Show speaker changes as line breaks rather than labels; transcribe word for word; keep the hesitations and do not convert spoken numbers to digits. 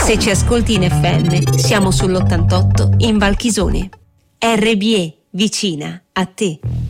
Se ci ascolti in F M, siamo sull'ottantotto in Valchisone. R B E, vicina a te.